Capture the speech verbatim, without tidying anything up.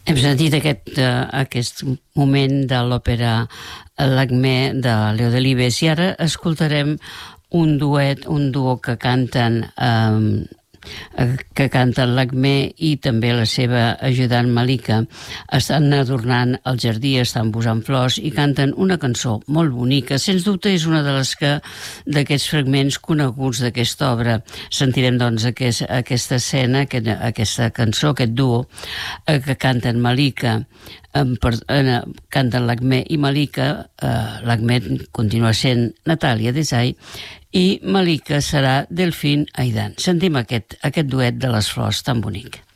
Hem sentit aquest, uh, aquest moment de l'òpera L'Acmé de Leo Delibes i ara escoltarem un duet, un duo que canten eh, que canten l'Acmé i també la seva ajudant Malika. Estan adornant el jardí, estan posant flors i canten una cançó molt bonica. Sens dubte és una de les que d'aquests fragments coneguts d'aquesta obra. Sentirem doncs aquest, aquesta escena, aquest, aquesta cançó, aquest duo eh, que canten Malika, eh, per, eh, canten l'Acmé i Malika. eh, l'Acmé continua sent Natàlia Desai i Malika serà Delphine Aidan. Sentim aquest, aquest duet de les flors tan bonic.